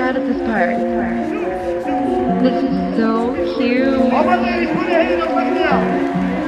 proud of this part. This is so cute. All my ladies, put your hands up right now.